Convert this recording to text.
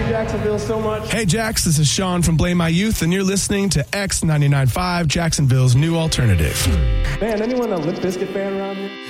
Jacksonville so much. Hey, Jax, this is Sean from Blame My Youth, and you're listening to X99.5, Jacksonville's new alternative. Man, anyone a Limp Bizkit fan around here?